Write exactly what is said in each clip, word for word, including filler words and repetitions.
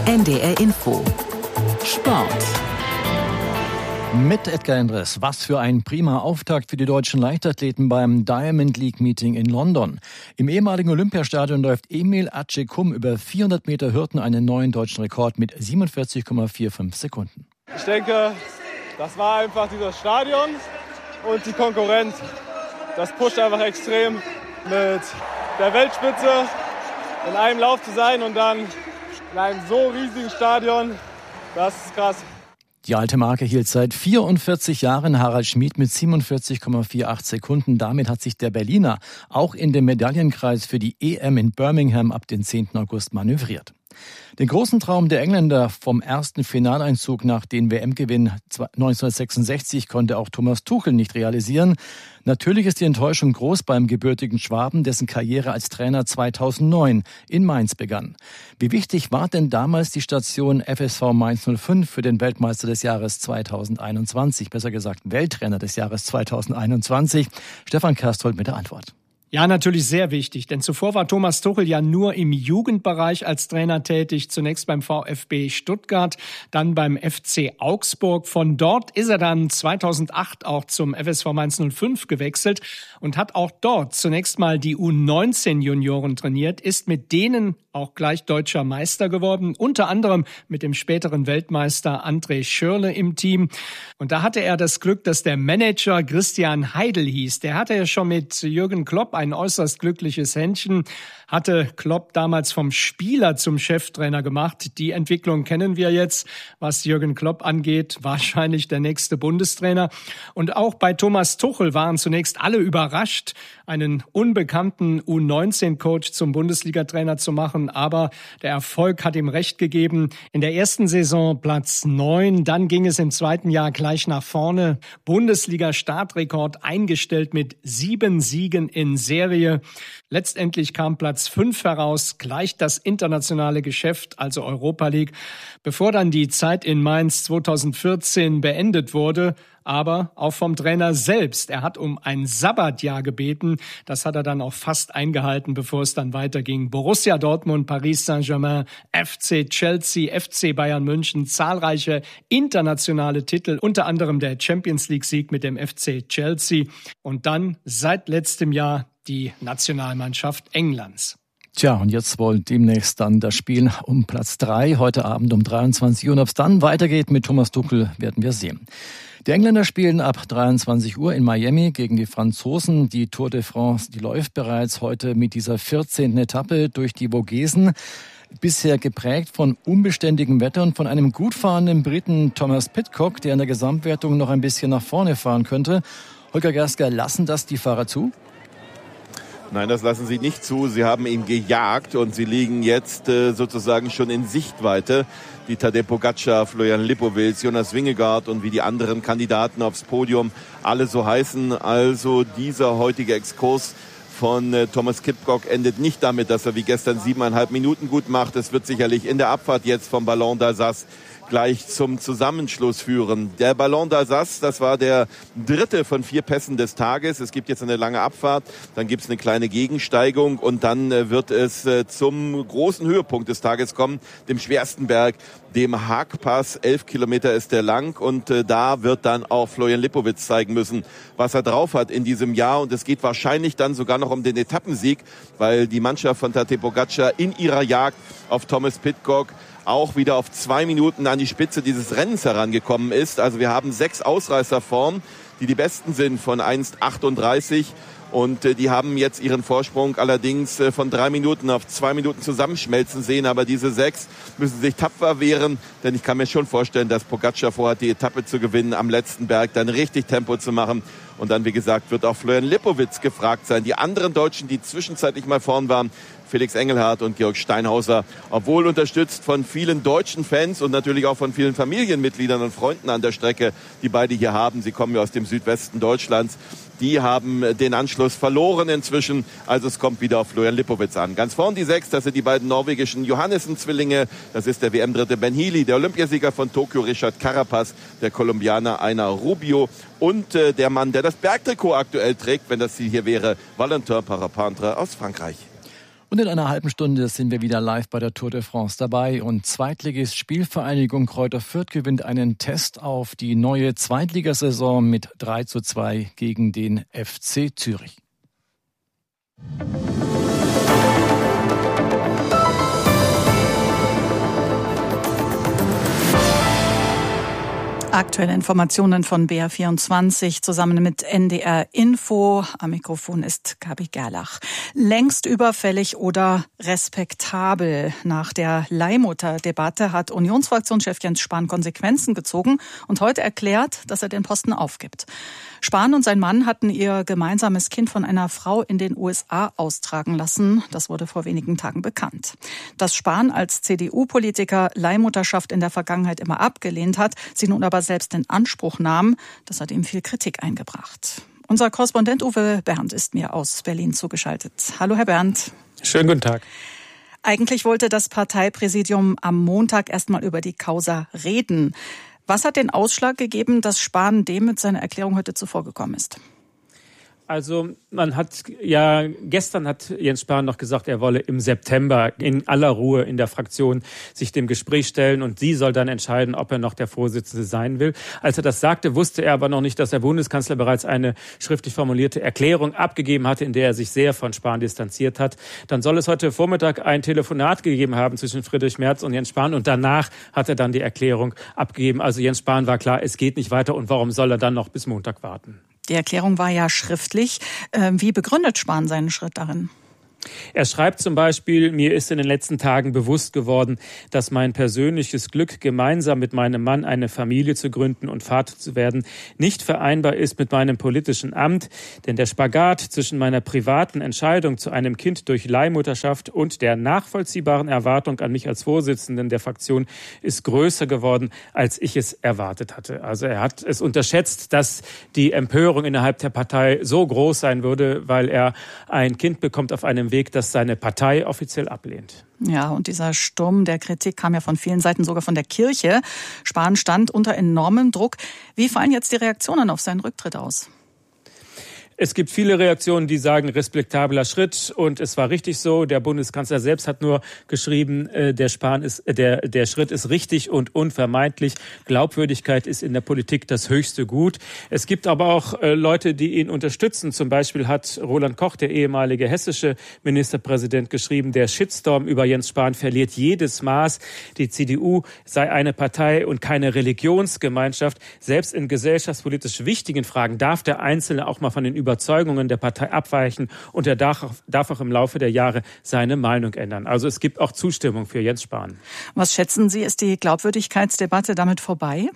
N D R Info Sport. Mit Edgar Endres. Was für ein prima Auftakt für die deutschen Leichtathleten beim Diamond League Meeting in London. Im ehemaligen Olympiastadion läuft Emil Acecum über vierhundert Meter Hürden einen neuen deutschen Rekord mit siebenundvierzig Komma fünfundvierzig Sekunden. Ich denke, das war einfach dieses Stadion und die Konkurrenz. Das pusht einfach extrem, mit der Weltspitze in einem Lauf zu sein und dann in einem so riesigen Stadion. Das ist krass. Die alte Marke hielt seit vierundvierzig Jahren Harald Schmid mit siebenundvierzig Komma achtzig Sekunden. Damit hat sich der Berliner auch in dem Medaillenkreis für die E M in Birmingham ab dem zehnten August manövriert. Den großen Traum der Engländer vom ersten Finaleinzug nach dem W M-Gewinn neunzehnhundertsechsundsechzig konnte auch Thomas Tuchel nicht realisieren. Natürlich ist die Enttäuschung groß beim gebürtigen Schwaben, dessen Karriere als Trainer zweitausendneun in Mainz begann. Wie wichtig war denn damals die Station F S V Mainz null fünf für den Weltmeister des Jahres zweitausendeinundzwanzig, besser gesagt Welttrainer des Jahres zweitausendeinundzwanzig? Stefan Kersthold mit der Antwort. Ja, natürlich sehr wichtig, denn zuvor war Thomas Tuchel ja nur im Jugendbereich als Trainer tätig, zunächst beim VfB Stuttgart, dann beim F C Augsburg. Von dort ist er dann zweitausendacht auch zum F S V Mainz null fünf gewechselt und hat auch dort zunächst mal die U neunzehn Junioren trainiert, ist mit denen auch gleich deutscher Meister geworden, unter anderem mit dem späteren Weltmeister André Schürrle im Team. Und da hatte er das Glück, dass der Manager Christian Heidel hieß. Der hatte ja schon mit Jürgen Klopp ein äußerst glückliches Händchen, hatte Klopp damals vom Spieler zum Cheftrainer gemacht. Die Entwicklung kennen wir jetzt, was Jürgen Klopp angeht, wahrscheinlich der nächste Bundestrainer. Und auch bei Thomas Tuchel waren zunächst alle überrascht, einen unbekannten U neunzehn Coach zum Bundesliga-Trainer zu machen. Aber der Erfolg hat ihm recht gegeben. In der ersten Saison Platz neun, dann ging es im zweiten Jahr gleich nach vorne. Bundesliga-Startrekord eingestellt mit sieben Siegen in Serie. Letztendlich kam Platz fünf heraus, gleich das internationale Geschäft, also Europa League, bevor dann die Zeit in Mainz zweitausendvierzehn beendet wurde. Aber auch vom Trainer selbst. Er hat um ein Sabbatjahr gebeten. Das hat er dann auch fast eingehalten, bevor es dann weiterging. Borussia Dortmund, Paris Saint-Germain, F C Chelsea, F C Bayern München, zahlreiche internationale Titel, unter anderem der Champions League-Sieg mit dem F C Chelsea. Und dann seit letztem Jahr die Nationalmannschaft Englands. Tja, und jetzt wohl demnächst dann das Spiel um Platz drei, heute Abend um dreiundzwanzig Uhr. Und ob es dann weitergeht mit Thomas Tuchel, werden wir sehen. Die Engländer spielen ab dreiundzwanzig Uhr in Miami gegen die Franzosen. Die Tour de France, die läuft bereits heute mit dieser vierzehnten Etappe durch die Vogesen. Bisher geprägt von unbeständigem Wetter und von einem gut fahrenden Briten Thomas Pidcock, der in der Gesamtwertung noch ein bisschen nach vorne fahren könnte. Holger Gersker, lassen das die Fahrer zu? Nein, das lassen sie nicht zu. Sie haben ihn gejagt und sie liegen jetzt äh, sozusagen schon in Sichtweite. Die Tadej Pogačar, Florian Lipowitz, Jonas Vingegaard und wie die anderen Kandidaten aufs Podium alle so heißen. Also dieser heutige Exkurs von äh, Thomas Pidcock endet nicht damit, dass er wie gestern siebeneinhalb Minuten gut macht. Es wird sicherlich in der Abfahrt jetzt vom Ballon d'Alsace gleich zum Zusammenschluss führen. Der Ballon d'Alsace, das war der dritte von vier Pässen des Tages. Es gibt jetzt eine lange Abfahrt, dann gibt es eine kleine Gegensteigung und dann äh, wird es äh, zum großen Höhepunkt des Tages kommen, dem schwersten Berg, dem Haagpass. Elf Kilometer ist der lang und äh, da wird dann auch Florian Lipowitz zeigen müssen, was er drauf hat in diesem Jahr. Und es geht wahrscheinlich dann sogar noch um den Etappensieg, weil die Mannschaft von Tadej Pogačar in ihrer Jagd auf Thomas Pidcock auch wieder auf zwei Minuten an die Spitze dieses Rennens herangekommen ist. Also wir haben sechs Ausreißer vorn, die die besten sind von eins achtunddreißig. Und äh, die haben jetzt ihren Vorsprung allerdings äh, von drei Minuten auf zwei Minuten zusammenschmelzen sehen. Aber diese sechs müssen sich tapfer wehren, denn ich kann mir schon vorstellen, dass Pogačar vorhat, die Etappe zu gewinnen, am letzten Berg dann richtig Tempo zu machen. Und dann, wie gesagt, wird auch Florian Lipowitz gefragt sein. Die anderen Deutschen, die zwischenzeitlich mal vorn waren, Felix Engelhardt und Georg Steinhauser, obwohl unterstützt von vielen deutschen Fans und natürlich auch von vielen Familienmitgliedern und Freunden an der Strecke, die beide hier haben. Sie kommen ja aus dem Südwesten Deutschlands. Die haben den Anschluss verloren inzwischen. Also es kommt wieder auf Florian Lipowitz an. Ganz vorn die sechs, das sind die beiden norwegischen Johannessen-Zwillinge. Das ist der W M-Dritte Ben Healy, der Olympiasieger von Tokio Richard Carapaz, der Kolumbianer Einar Rubio und äh, der Mann, der das Bergtrikot aktuell trägt, wenn das hier wäre, Valentin Parapente aus Frankreich. Und in einer halben Stunde sind wir wieder live bei der Tour de France dabei. Und Zweitligist Spielvereinigung Kräuter Fürth gewinnt einen Test auf die neue Zweitligasaison mit drei zu zwei gegen den F C Zürich. Aktuelle Informationen von B R vierundzwanzig zusammen mit N D R Info. Am Mikrofon ist Gabi Gerlach. Längst überfällig oder respektabel? Nach der Leihmutter-Debatte hat Unionsfraktionschef Jens Spahn Konsequenzen gezogen und heute erklärt, dass er den Posten aufgibt. Spahn und sein Mann hatten ihr gemeinsames Kind von einer Frau in den U S A austragen lassen. Das wurde vor wenigen Tagen bekannt. Dass Spahn als C D U-Politiker Leihmutterschaft in der Vergangenheit immer abgelehnt hat, sie nun aber selbst in Anspruch nahm, das hat ihm viel Kritik eingebracht. Unser Korrespondent Uwe Bernd ist mir aus Berlin zugeschaltet. Hallo, Herr Bernd. Schönen guten Tag. Eigentlich wollte das Parteipräsidium am Montag erst mal über die Causa reden. Was hat den Ausschlag gegeben, dass Spahn dem mit seiner Erklärung heute zuvorgekommen ist? Also man hat ja, gestern hat Jens Spahn noch gesagt, er wolle im September in aller Ruhe in der Fraktion sich dem Gespräch stellen und sie soll dann entscheiden, ob er noch der Vorsitzende sein will. Als er das sagte, wusste er aber noch nicht, dass der Bundeskanzler bereits eine schriftlich formulierte Erklärung abgegeben hatte, in der er sich sehr von Spahn distanziert hat. Dann soll es heute Vormittag ein Telefonat gegeben haben zwischen Friedrich Merz und Jens Spahn und danach hat er dann die Erklärung abgegeben. Also Jens Spahn war klar, es geht nicht weiter und warum soll er dann noch bis Montag warten? Die Erklärung war ja schriftlich. Wie begründet Spahn seinen Schritt darin? Er schreibt zum Beispiel, mir ist in den letzten Tagen bewusst geworden, dass mein persönliches Glück, gemeinsam mit meinem Mann eine Familie zu gründen und Vater zu werden, nicht vereinbar ist mit meinem politischen Amt. Denn der Spagat zwischen meiner privaten Entscheidung zu einem Kind durch Leihmutterschaft und der nachvollziehbaren Erwartung an mich als Vorsitzenden der Fraktion ist größer geworden, als ich es erwartet hatte. Also er hat es unterschätzt, dass die Empörung innerhalb der Partei so groß sein würde, weil er ein Kind bekommt auf einem Weg, das seine Partei offiziell ablehnt. Ja, und dieser Sturm der Kritik kam ja von vielen Seiten, sogar von der Kirche. Spahn stand unter enormem Druck. Wie fallen jetzt die Reaktionen auf seinen Rücktritt aus? Es gibt viele Reaktionen, die sagen, respektabler Schritt und es war richtig so. Der Bundeskanzler selbst hat nur geschrieben, äh, der Spahn ist, äh, der, der Schritt ist richtig und unvermeidlich. Glaubwürdigkeit ist in der Politik das höchste Gut. Es gibt aber auch äh, Leute, die ihn unterstützen. Zum Beispiel hat Roland Koch, der ehemalige hessische Ministerpräsident, geschrieben, der Shitstorm über Jens Spahn verliert jedes Maß. Die C D U sei eine Partei und keine Religionsgemeinschaft. Selbst in gesellschaftspolitisch wichtigen Fragen darf der Einzelne auch mal von den Überzeugungen der Partei abweichen und er darf, darf auch im Laufe der Jahre seine Meinung ändern. Also es gibt auch Zustimmung für Jens Spahn. Was schätzen Sie, ist die Glaubwürdigkeitsdebatte damit vorbei?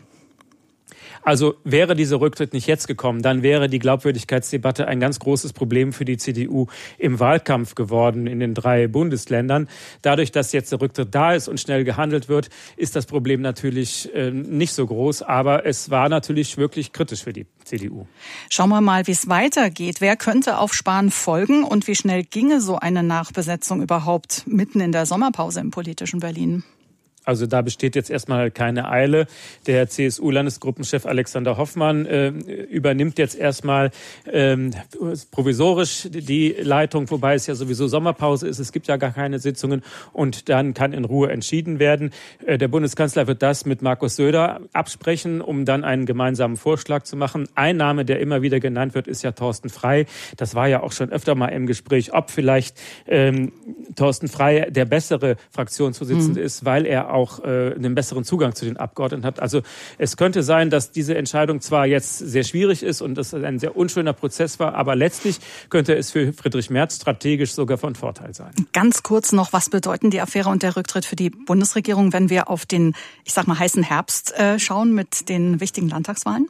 Also wäre dieser Rücktritt nicht jetzt gekommen, dann wäre die Glaubwürdigkeitsdebatte ein ganz großes Problem für die C D U im Wahlkampf geworden in den drei Bundesländern. Dadurch, dass jetzt der Rücktritt da ist und schnell gehandelt wird, ist das Problem natürlich äh, nicht so groß. Aber es war natürlich wirklich kritisch für die C D U. Schauen wir mal, wie es weitergeht. Wer könnte auf Spahn folgen und wie schnell ginge so eine Nachbesetzung überhaupt mitten in der Sommerpause im politischen Berlin? Also da besteht jetzt erstmal keine Eile. Der C S U-Landesgruppenchef Alexander Hoffmann äh, übernimmt jetzt erstmal ähm, provisorisch die Leitung, wobei es ja sowieso Sommerpause ist. Es gibt ja gar keine Sitzungen und dann kann in Ruhe entschieden werden. Äh, der Bundeskanzler wird das mit Markus Söder absprechen, um dann einen gemeinsamen Vorschlag zu machen. Ein Name, der immer wieder genannt wird, ist ja Thorsten Frey. Das war ja auch schon öfter mal im Gespräch, ob vielleicht ähm, Thorsten Frey der bessere Fraktionsvorsitzende mhm. ist, weil er auch äh, einen besseren Zugang zu den Abgeordneten hat. Also es könnte sein, dass diese Entscheidung zwar jetzt sehr schwierig ist und das ein sehr unschöner Prozess war, aber letztlich könnte es für Friedrich Merz strategisch sogar von Vorteil sein. Ganz kurz noch, was bedeuten die Affäre und der Rücktritt für die Bundesregierung, wenn wir auf den, ich sag mal, heißen Herbst äh, schauen mit den wichtigen Landtagswahlen?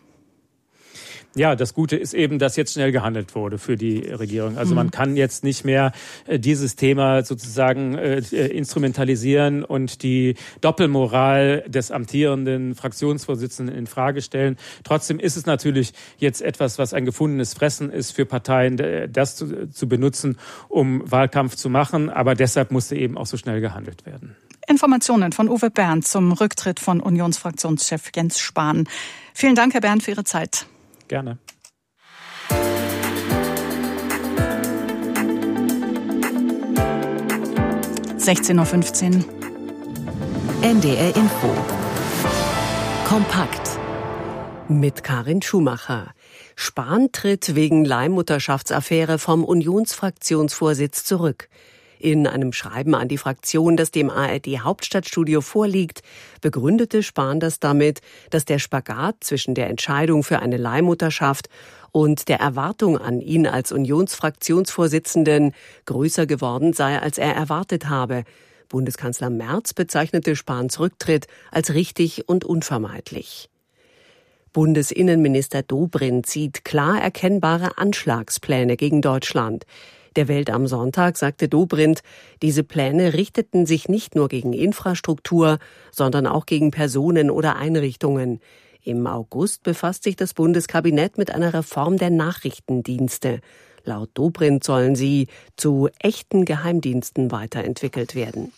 Ja, das Gute ist eben, dass jetzt schnell gehandelt wurde für die Regierung. Also man kann jetzt nicht mehr äh, dieses Thema sozusagen äh, instrumentalisieren und die Doppelmoral des amtierenden Fraktionsvorsitzenden in Frage stellen. Trotzdem ist es natürlich jetzt etwas, was ein gefundenes Fressen ist für Parteien, das zu, zu benutzen, um Wahlkampf zu machen. Aber deshalb musste eben auch so schnell gehandelt werden. Informationen von Uwe Bernd zum Rücktritt von Unionsfraktionschef Jens Spahn. Vielen Dank, Herr Bernd, für Ihre Zeit. Gerne. sechzehn Uhr fünfzehn. N D R Info. Kompakt. Mit Karin Schumacher. Spahn tritt wegen Leihmutterschaftsaffäre vom Unionsfraktionsvorsitz zurück. In einem Schreiben an die Fraktion, das dem A R D-Hauptstadtstudio vorliegt, begründete Spahn das damit, dass der Spagat zwischen der Entscheidung für eine Leihmutterschaft und der Erwartung an ihn als Unionsfraktionsvorsitzenden größer geworden sei, als er erwartet habe. Bundeskanzler Merz bezeichnete Spahns Rücktritt als richtig und unvermeidlich. Bundesinnenminister Dobrindt sieht klar erkennbare Anschlagspläne gegen Deutschland. Der Welt am Sonntag sagte Dobrindt, diese Pläne richteten sich nicht nur gegen Infrastruktur, sondern auch gegen Personen oder Einrichtungen. Im August befasst sich das Bundeskabinett mit einer Reform der Nachrichtendienste. Laut Dobrindt sollen sie zu echten Geheimdiensten weiterentwickelt werden.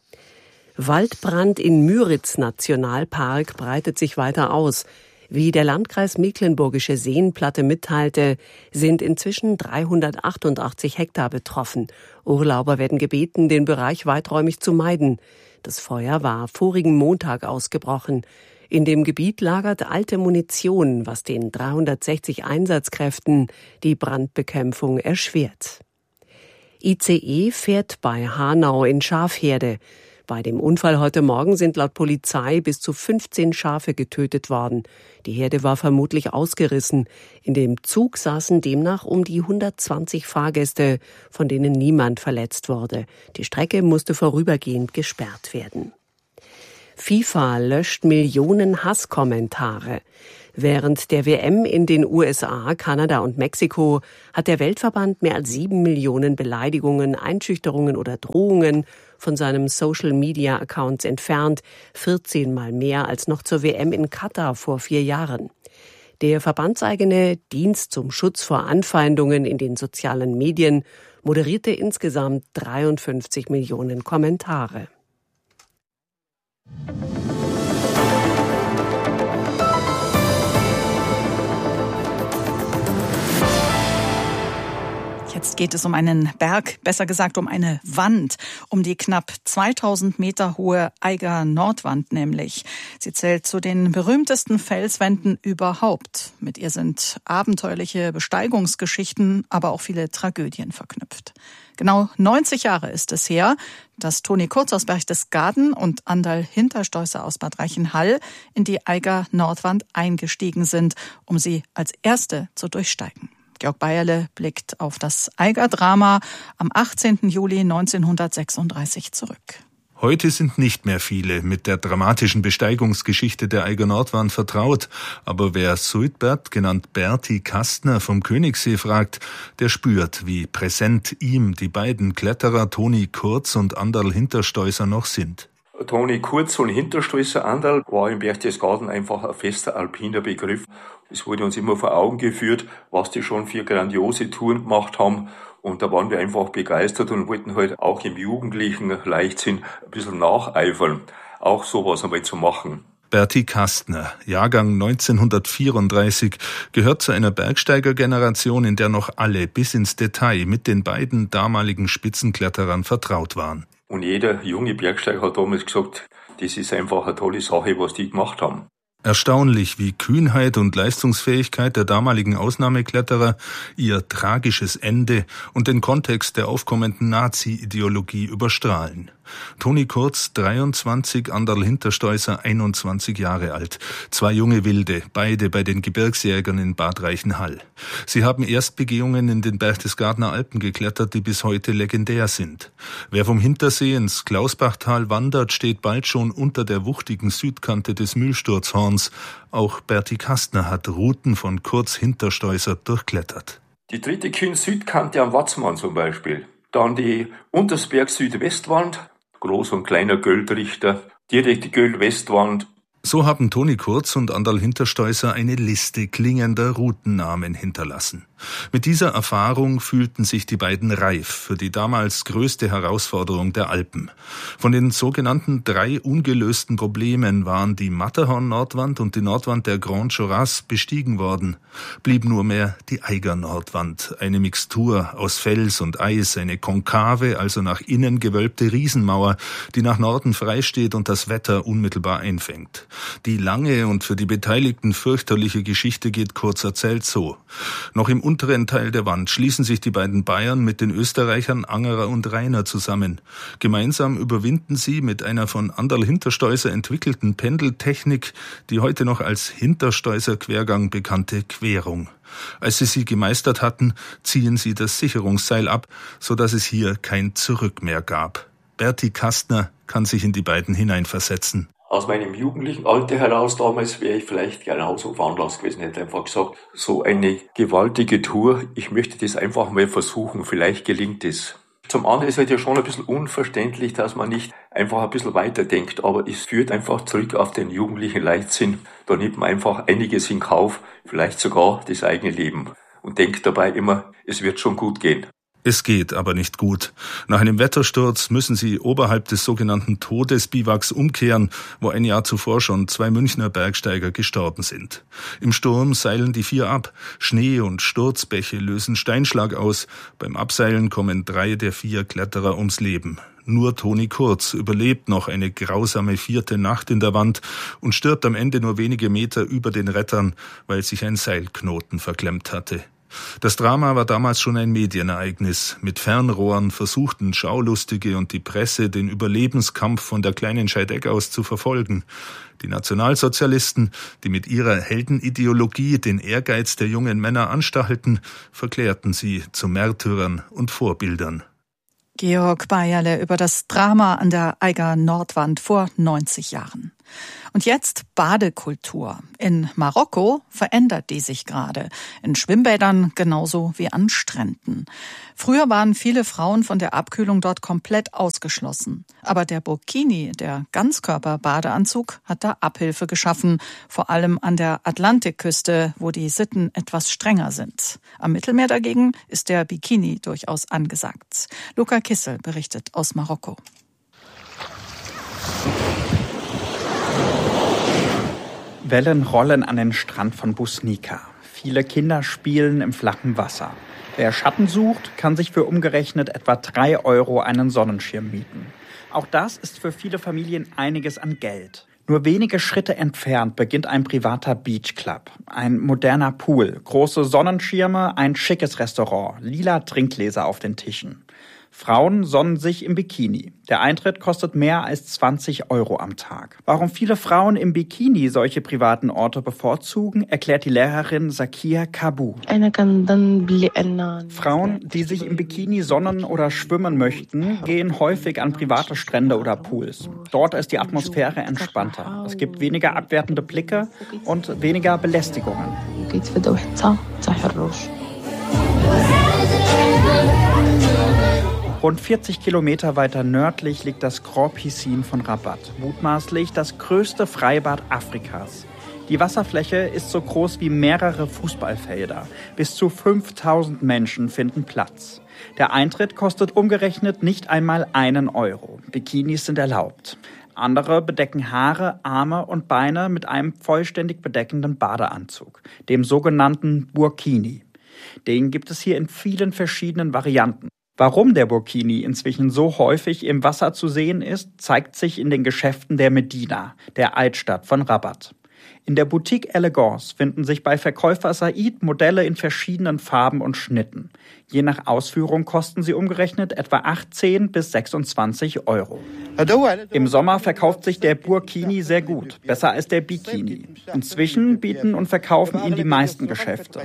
Waldbrand in Müritz-Nationalpark breitet sich weiter aus. Wie der Landkreis Mecklenburgische Seenplatte mitteilte, sind inzwischen dreihundertachtundachtzig Hektar betroffen. Urlauber werden gebeten, den Bereich weiträumig zu meiden. Das Feuer war vorigen Montag ausgebrochen. In dem Gebiet lagert alte Munition, was den dreihundertsechzig Einsatzkräften die Brandbekämpfung erschwert. I C E fährt bei Hanau in Schafherde. Bei dem Unfall heute Morgen sind laut Polizei bis zu fünfzehn Schafe getötet worden. Die Herde war vermutlich ausgerissen. In dem Zug saßen demnach um die hundertzwanzig Fahrgäste, von denen niemand verletzt wurde. Die Strecke musste vorübergehend gesperrt werden. FIFA löscht Millionen Hasskommentare. Während der W M in den U S A, Kanada und Mexiko hat der Weltverband mehr als sieben Millionen Beleidigungen, Einschüchterungen oder Drohungen von seinem Social-Media-Accounts entfernt, vierzehn Mal mehr als noch zur W M in Katar vor vier Jahren. Der verbandseigene Dienst zum Schutz vor Anfeindungen in den sozialen Medien moderierte insgesamt dreiundfünfzig Millionen Kommentare. Jetzt geht es um einen Berg, besser gesagt um eine Wand, um die knapp zweitausend Meter hohe Eiger Nordwand nämlich. Sie zählt zu den berühmtesten Felswänden überhaupt. Mit ihr sind abenteuerliche Besteigungsgeschichten, aber auch viele Tragödien verknüpft. Genau neunzig Jahre ist es her, dass Toni Kurz aus Berchtesgaden und Anderl Hinterstoißer aus Bad Reichenhall in die Eiger Nordwand eingestiegen sind, um sie als erste zu durchsteigen. Georg Bayerle blickt auf das Eiger-Drama am achtzehnten Juli neunzehnhundertsechsunddreißig zurück. Heute sind nicht mehr viele mit der dramatischen Besteigungsgeschichte der Eiger Nordwand vertraut. Aber wer Suidbert, genannt Berti Kastner vom Königssee, fragt, der spürt, wie präsent ihm die beiden Kletterer Toni Kurz und Anderl Hinterstoißer noch sind. Toni Kurz und Hinterstoißer Anderl war in Berchtesgaden einfach ein fester alpiner Begriff. Es wurde uns immer vor Augen geführt, was die schon für grandiose Touren gemacht haben. Und da waren wir einfach begeistert und wollten halt auch im jugendlichen Leichtsinn ein bisschen nacheifern, auch sowas einmal zu machen. Berti Kastner, Jahrgang neunzehnhundertvierunddreißig, gehört zu einer Bergsteigergeneration, in der noch alle bis ins Detail mit den beiden damaligen Spitzenkletterern vertraut waren. Und jeder junge Bergsteiger hat damals gesagt, das ist einfach eine tolle Sache, was die gemacht haben. Erstaunlich, wie Kühnheit und Leistungsfähigkeit der damaligen Ausnahmekletterer ihr tragisches Ende und den Kontext der aufkommenden Nazi-Ideologie überstrahlen. Toni Kurz, dreiundzwanzig, Anderl Hinterstoißer, einundzwanzig Jahre alt. Zwei junge Wilde, beide bei den Gebirgsjägern in Bad Reichenhall. Sie haben Erstbegehungen in den Berchtesgadener Alpen geklettert, die bis heute legendär sind. Wer vom Hintersee ins Klausbachtal wandert, steht bald schon unter der wuchtigen Südkante des Mühlsturzhorns. Auch Berti Kastner hat Routen von Kurz Hinterstoißer durchklettert. Die dritte Kühn-Südkante am Watzmann zum Beispiel. Dann die Untersberg-Südwestwand, Groß- und Kleiner Göldrichter, direkt die Göld-Westwand. So haben Toni Kurz und Anderl Hinterstoißer eine Liste klingender Routennamen hinterlassen. Mit dieser Erfahrung fühlten sich die beiden reif für die damals größte Herausforderung der Alpen. Von den sogenannten drei ungelösten Problemen waren die Matterhorn-Nordwand und die Nordwand der Grande Jorasses bestiegen worden. Blieb nur mehr die Eiger-Nordwand, eine Mixtur aus Fels und Eis, eine konkave, also nach innen gewölbte Riesenmauer, die nach Norden freisteht und das Wetter unmittelbar einfängt. Die lange und für die Beteiligten fürchterliche Geschichte geht kurz erzählt so. Noch im unteren Teil der Wand schließen sich die beiden Bayern mit den Österreichern Angerer und Rainer zusammen. Gemeinsam überwinden sie mit einer von Anderl Hinterstoiser entwickelten Pendeltechnik die heute noch als Hinterstoiser Quergang bekannte Querung. Als sie sie gemeistert hatten, ziehen sie das Sicherungsseil ab, so dass es hier kein Zurück mehr gab. Berti Kastner kann sich in die beiden hineinversetzen. Aus meinem jugendlichen Alter heraus damals wäre ich vielleicht genauso veranlasst gewesen, hätte einfach gesagt, so eine gewaltige Tour, ich möchte das einfach mal versuchen, vielleicht gelingt es. Zum anderen ist es ja schon ein bisschen unverständlich, dass man nicht einfach ein bisschen weiterdenkt, aber es führt einfach zurück auf den jugendlichen Leichtsinn. Da nimmt man einfach einiges in Kauf, vielleicht sogar das eigene Leben und denkt dabei immer, es wird schon gut gehen. Es geht aber nicht gut. Nach einem Wettersturz müssen sie oberhalb des sogenannten Todesbiwaks umkehren, wo ein Jahr zuvor schon zwei Münchner Bergsteiger gestorben sind. Im Sturm seilen die vier ab. Schnee und Sturzbäche lösen Steinschlag aus. Beim Abseilen kommen drei der vier Kletterer ums Leben. Nur Toni Kurz überlebt noch eine grausame vierte Nacht in der Wand und stirbt am Ende nur wenige Meter über den Rettern, weil sich ein Seilknoten verklemmt hatte. Das Drama war damals schon ein Medienereignis. Mit Fernrohren versuchten Schaulustige und die Presse, den Überlebenskampf von der kleinen Scheidegg aus zu verfolgen. Die Nationalsozialisten, die mit ihrer Heldenideologie den Ehrgeiz der jungen Männer anstachelten, verklärten sie zu Märtyrern und Vorbildern. Georg Bayerle über das Drama an der Eiger Nordwand vor neunzig Jahren. Und jetzt Badekultur. In Marokko verändert die sich gerade. In Schwimmbädern genauso wie an Stränden. Früher waren viele Frauen von der Abkühlung dort komplett ausgeschlossen. Aber der Burkini, der Ganzkörper-Badeanzug, hat da Abhilfe geschaffen. Vor allem an der Atlantikküste, wo die Sitten etwas strenger sind. Am Mittelmeer dagegen ist der Bikini durchaus angesagt. Luca Kissel berichtet aus Marokko. Wellen rollen an den Strand von Bousnika. Viele Kinder spielen im flachen Wasser. Wer Schatten sucht, kann sich für umgerechnet etwa drei Euro einen Sonnenschirm mieten. Auch das ist für viele Familien einiges an Geld. Nur wenige Schritte entfernt beginnt ein privater Beachclub. Ein moderner Pool, große Sonnenschirme, ein schickes Restaurant, lila Trinkgläser auf den Tischen. Frauen sonnen sich im Bikini. Der Eintritt kostet mehr als zwanzig Euro am Tag. Warum viele Frauen im Bikini solche privaten Orte bevorzugen, erklärt die Lehrerin Zakia Kabu. Frauen, die sich im Bikini sonnen oder schwimmen möchten, gehen häufig an private Strände oder Pools. Dort ist die Atmosphäre entspannter. Es gibt weniger abwertende Blicke und weniger Belästigungen. Rund vierzig Kilometer weiter nördlich liegt das Grand Piscine von Rabat, mutmaßlich das größte Freibad Afrikas. Die Wasserfläche ist so groß wie mehrere Fußballfelder. Bis zu fünftausend Menschen finden Platz. Der Eintritt kostet umgerechnet nicht einmal einen Euro. Bikinis sind erlaubt. Andere bedecken Haare, Arme und Beine mit einem vollständig bedeckenden Badeanzug, dem sogenannten Burkini. Den gibt es hier in vielen verschiedenen Varianten. Warum der Burkini inzwischen so häufig im Wasser zu sehen ist, zeigt sich in den Geschäften der Medina, der Altstadt von Rabat. In der Boutique Elegance finden sich bei Verkäufer Said Modelle in verschiedenen Farben und Schnitten. Je nach Ausführung kosten sie umgerechnet etwa achtzehn bis sechsundzwanzig Euro. Im Sommer verkauft sich der Burkini sehr gut, besser als der Bikini. Inzwischen bieten und verkaufen ihn die meisten Geschäfte.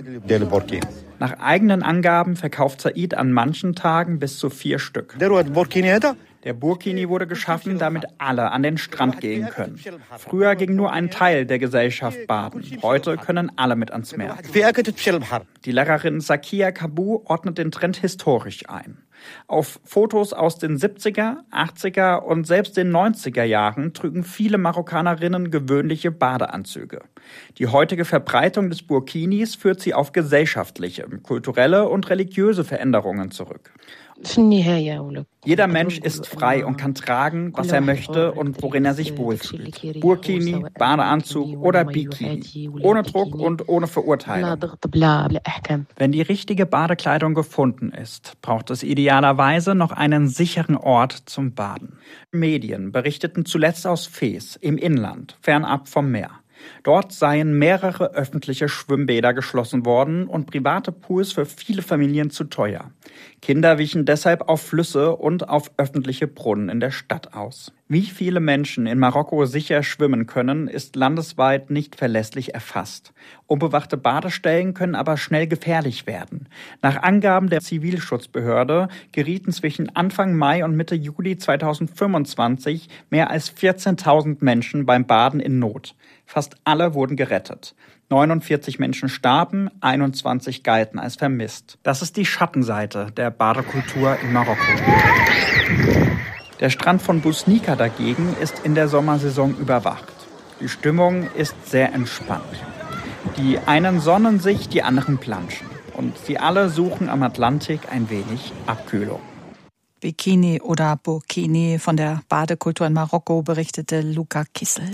Nach eigenen Angaben verkauft Said an manchen Tagen bis zu vier Stück. Der Burkini wurde geschaffen, damit alle an den Strand gehen können. Früher ging nur ein Teil der Gesellschaft baden. Heute können alle mit ans Meer. Die Lehrerin Sakia Kabu ordnet den Trend historisch ein. Auf Fotos aus den siebziger, achtziger und selbst den neunziger Jahren trügen viele Marokkanerinnen gewöhnliche Badeanzüge. Die heutige Verbreitung des Burkinis führt sie auf gesellschaftliche, kulturelle und religiöse Veränderungen zurück. Jeder Mensch ist frei und kann tragen, was er möchte und worin er sich wohlfühlt. Burkini, Badeanzug oder Bikini. Ohne Druck und ohne Verurteilung. Wenn die richtige Badekleidung gefunden ist, braucht es idealerweise noch einen sicheren Ort zum Baden. Medien berichteten zuletzt aus Fez im Inland, fernab vom Meer. Dort seien mehrere öffentliche Schwimmbäder geschlossen worden und private Pools für viele Familien zu teuer. Kinder wichen deshalb auf Flüsse und auf öffentliche Brunnen in der Stadt aus. Wie viele Menschen in Marokko sicher schwimmen können, ist landesweit nicht verlässlich erfasst. Unbewachte Badestellen können aber schnell gefährlich werden. Nach Angaben der Zivilschutzbehörde gerieten zwischen Anfang Mai und Mitte Juli zweitausendfünfundzwanzig mehr als vierzehntausend Menschen beim Baden in Not. Fast alle wurden gerettet. neunundvierzig Menschen starben, einundzwanzig galten als vermisst. Das ist die Schattenseite der Badekultur in Marokko. Der Strand von Bousnika dagegen ist in der Sommersaison überwacht. Die Stimmung ist sehr entspannt. Die einen sonnen sich, die anderen planschen. Und sie alle suchen am Atlantik ein wenig Abkühlung. Bikini oder Burkini, von der Badekultur in Marokko berichtete Luca Kissel.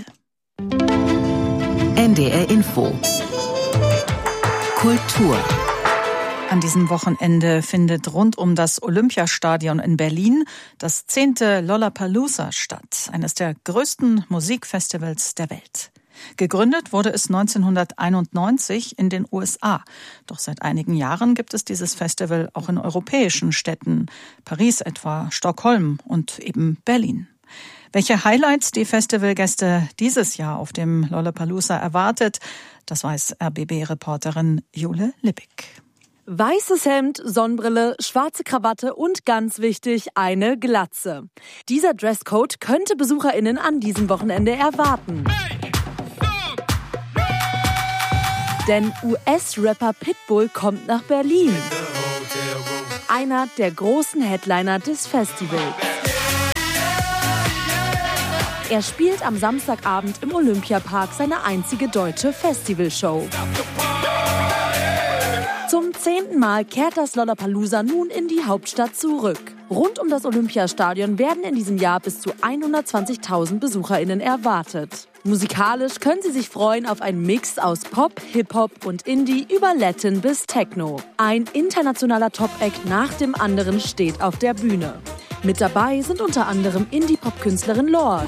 N D R Info. Kultur. An diesem Wochenende findet rund um das Olympiastadion in Berlin das zehnte Lollapalooza statt, eines der größten Musikfestivals der Welt. Gegründet wurde es neunzehnhunderteinundneunzig in den U S A. Doch seit einigen Jahren gibt es dieses Festival auch in europäischen Städten, Paris etwa, Stockholm und eben Berlin. Welche Highlights die Festivalgäste dieses Jahr auf dem Lollapalooza erwartet, das weiß R B B-Reporterin Jule Lippig. Weißes Hemd, Sonnenbrille, schwarze Krawatte und ganz wichtig, eine Glatze. Dieser Dresscode könnte BesucherInnen an diesem Wochenende erwarten. Denn U S-Rapper Pitbull kommt nach Berlin. Einer der großen Headliner des Festivals. Er spielt am Samstagabend im Olympiapark seine einzige deutsche Festivalshow. Zum zehnten Mal kehrt das Lollapalooza nun in die Hauptstadt zurück. Rund um das Olympiastadion werden in diesem Jahr bis zu hundertzwanzigtausend BesucherInnen erwartet. Musikalisch können sie sich freuen auf einen Mix aus Pop, Hip-Hop und Indie über Latin bis Techno. Ein internationaler Top-Act nach dem anderen steht auf der Bühne. Mit dabei sind unter anderem Indie-Pop-Künstlerin Lorde.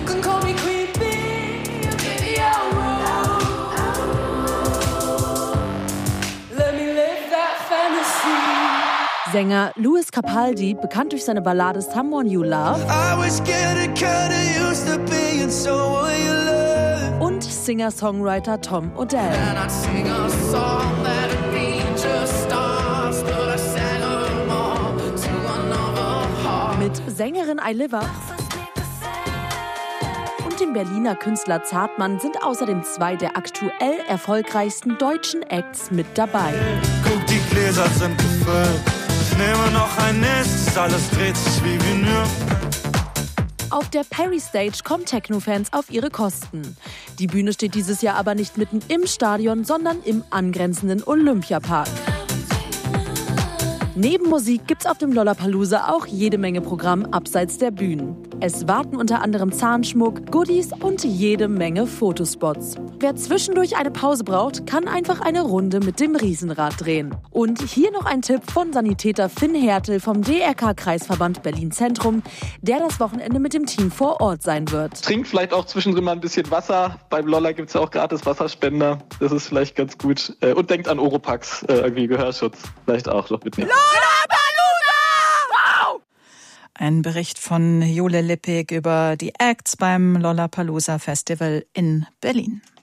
Sänger Louis Capaldi, bekannt durch seine Ballade Someone You Love. Und Singer-Songwriter Tom Odell. Mit Sängerin Ailiva und dem Berliner Künstler Zartmann sind außerdem zwei der aktuell erfolgreichsten deutschen Acts mit dabei. Guck, die Gläser sind gefüllt. Ich nehme noch ein nächstes, alles dreht sich wie Vinyl. Auf der Perry Stage kommen Techno-Fans auf ihre Kosten. Die Bühne steht dieses Jahr aber nicht mitten im Stadion, sondern im angrenzenden Olympiapark. Neben Musik gibt's auf dem Lollapalooza auch jede Menge Programm abseits der Bühnen. Es warten unter anderem Zahnschmuck, Goodies und jede Menge Fotospots. Wer zwischendurch eine Pause braucht, kann einfach eine Runde mit dem Riesenrad drehen. Und hier noch ein Tipp von Sanitäter Finn Hertel vom D R K-Kreisverband Berlin-Zentrum, der das Wochenende mit dem Team vor Ort sein wird. Trinkt vielleicht auch zwischendrin mal ein bisschen Wasser. Beim Lolla gibt's ja auch gratis Wasserspender. Das ist vielleicht ganz gut. Und denkt an Oropax, irgendwie Gehörschutz. Vielleicht auch noch mitnehmen. Ein Bericht von Jule Lippig über die Acts beim Lollapalooza Festival in Berlin.